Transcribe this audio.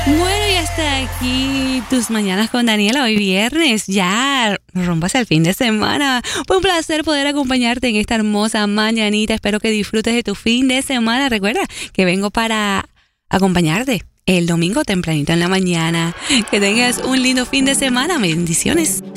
Bueno, y hasta aquí tus mañanas con Daniela. Hoy viernes, ya rumbo hacia el fin de semana. Fue un placer poder acompañarte en esta hermosa mañanita. Espero que disfrutes de tu fin de semana. Recuerda que vengo para acompañarte el domingo tempranito en la mañana. Que tengas un lindo fin de semana. Bendiciones.